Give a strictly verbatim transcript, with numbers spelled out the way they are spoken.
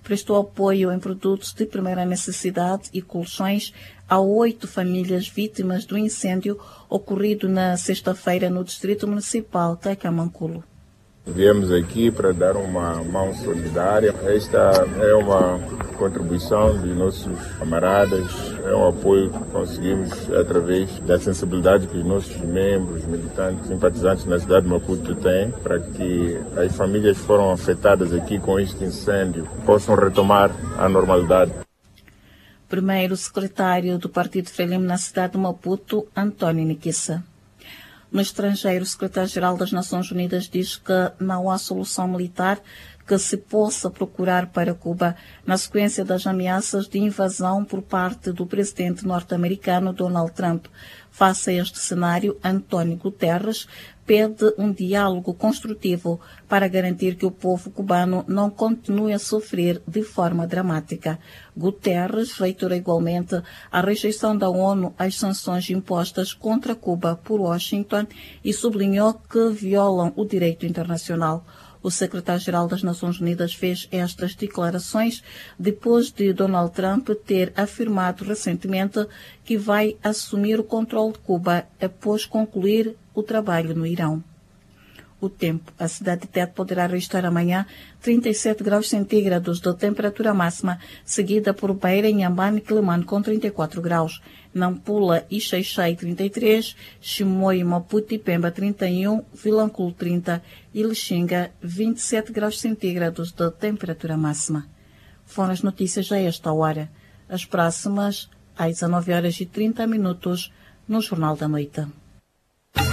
prestou apoio em produtos de primeira necessidade e colchões a oito famílias vítimas do incêndio ocorrido na sexta-feira no Distrito Municipal de Tacamanculo. Viemos aqui para dar uma mão solidária. Esta é uma contribuição de nossos camaradas, é um apoio que conseguimos através da sensibilidade que os nossos membros, militantes, simpatizantes na cidade de Maputo têm, para que as famílias que foram afetadas aqui com este incêndio possam retomar a normalidade. Primeiro secretário do Partido Frelimo na cidade de Maputo, António Niquissa. No estrangeiro, o secretário-geral das Nações Unidas diz que não há solução militar que se possa procurar para Cuba na sequência das ameaças de invasão por parte do presidente norte-americano Donald Trump. Face a este cenário, António Guterres pede um diálogo construtivo para garantir que o povo cubano não continue a sofrer de forma dramática. Guterres reiterou igualmente a rejeição da ONU às sanções impostas contra Cuba por Washington e sublinhou que violam o direito internacional. O secretário-geral das Nações Unidas fez estas declarações depois de Donald Trump ter afirmado recentemente que vai assumir o controle de Cuba após concluir o trabalho no Irão. O tempo. A cidade de Tete poderá registrar amanhã trinta e sete graus centígrados de temperatura máxima, seguida por Beira, Inhambane e Quelimane com trinta e quatro graus. Nampula e Xai-Xai trinta e três, Chimoio, Maputo e Pemba trinta e um, Vilanculo trinta e Lixinga vinte e sete graus centígrados de temperatura máxima. Foram as notícias a esta hora. As próximas às dezenove horas e trinta minutos no Jornal da Noite.